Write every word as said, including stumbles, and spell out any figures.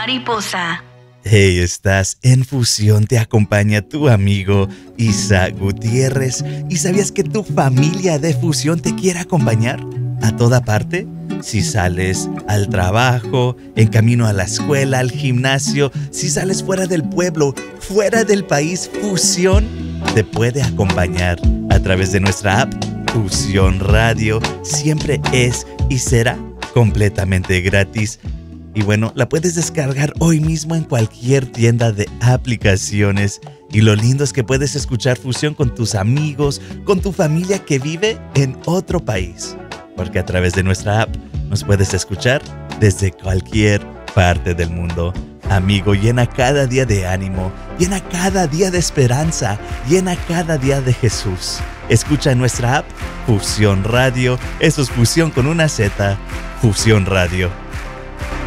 mariposa. Hey, estás en Fusión, te acompaña tu amigo Isaac Gutiérrez. ¿Y sabías que tu familia de Fusión te quiere acompañar a toda parte? Si sales al trabajo, en camino a la escuela, al gimnasio, si sales fuera del pueblo, fuera del país, Fusión te puede acompañar a través de nuestra app Fusión Radio. Siempre es y será completamente gratis. Y bueno, la puedes descargar hoy mismo en cualquier tienda de aplicaciones. Y lo lindo es que puedes escuchar Fusión con tus amigos, con tu familia que vive en otro país. Porque a través de nuestra app nos puedes escuchar desde cualquier parte del mundo. Amigo, llena cada día de ánimo, llena cada día de esperanza, llena cada día de Jesús. Escucha en nuestra app Fusión Radio. Eso es Fusión con una Z, Fusión Radio.